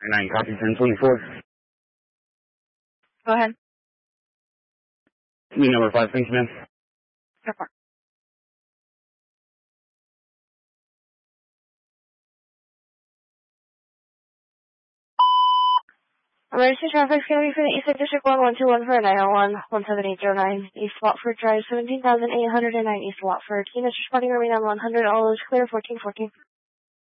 9 copy 1024. Go ahead. Me number 5, thanks, man. Report. Emergency traffic schedule for the Eastern District 1121 for 901 17809 East Watford Drive, 17,809 East Watford. Units responding remain on 100, all is clear, 1414.